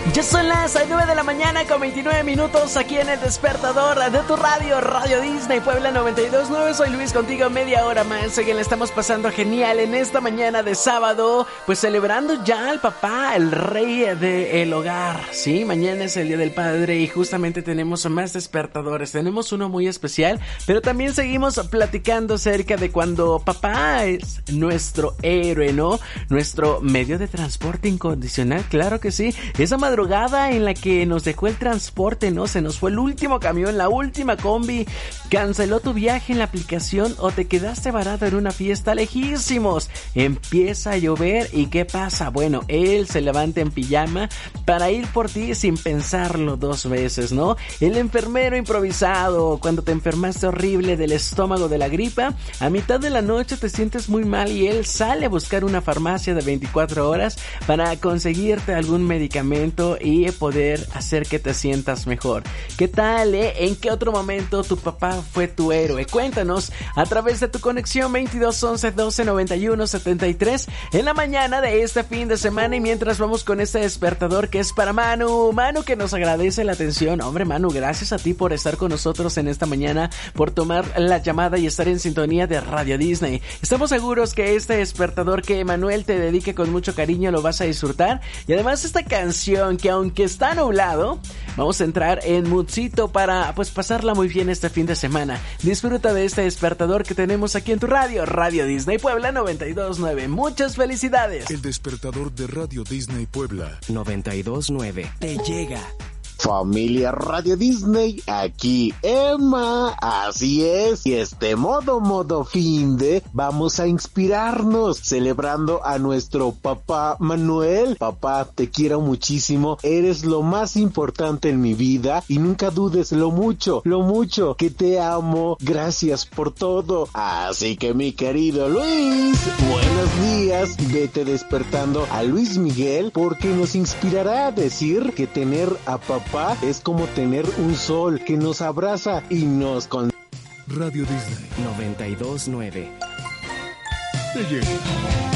Ya son las 9 de la mañana con 29 minutos aquí en el despertador de tu radio, Radio Disney Puebla 92.9. Soy Luis, contigo media hora más. Que le estamos pasando genial en esta mañana de sábado, pues celebrando ya al papá, el rey del hogar. Sí, mañana es el Día del Padre y justamente tenemos más despertadores. Tenemos uno muy especial, pero también seguimos platicando acerca de cuando papá es nuestro héroe, ¿no? Nuestro medio de transporte incondicional, claro que sí. Esa madrugada en la que nos dejó el transporte, ¿no? Se nos fue el último camión, la última combi, canceló tu viaje en la aplicación o te quedaste varado en una fiesta lejísimos. Empieza a llover y ¿qué pasa? Bueno, él se levanta en pijama para ir por ti sin pensarlo dos veces, ¿no? El enfermero improvisado, cuando te enfermaste horrible del estómago de la gripa, a mitad de la noche te sientes muy mal y él sale a buscar una farmacia de 24 horas para conseguirte algún medicamento y poder hacer que te sientas mejor. ¿Qué tal, ¿En qué otro momento tu papá fue tu héroe? Cuéntanos a través de tu conexión 22 11 12 91 73 en la mañana de este fin de semana. Y mientras vamos con este despertador que es para Manu, que nos agradece la atención. Hombre, Manu, gracias a ti por estar con nosotros en esta mañana, por tomar la llamada y estar en sintonía de Radio Disney. Estamos seguros que este despertador que Manuel te dedique con mucho cariño lo vas a disfrutar. Y además esta canción que aunque está nublado, vamos a entrar en moodcito para pues pasarla muy bien este fin de semana. Disfruta de este despertador que tenemos aquí en tu radio, Radio Disney Puebla 92.9. Muchas felicidades. El despertador de Radio Disney Puebla 92.9 te llega. Familia Radio Disney, aquí Emma, así es, y modo finde, vamos a inspirarnos, celebrando a nuestro papá Manuel. Papá, te quiero muchísimo, eres lo más importante en mi vida, y nunca dudes lo mucho que te amo, gracias por todo. Así que mi querido Luis, buenos días, vete despertando a Luis Miguel, porque nos inspirará a decir que tener a papá es como tener un sol que nos abraza y nos con... Radio Disney 92.9 te llega.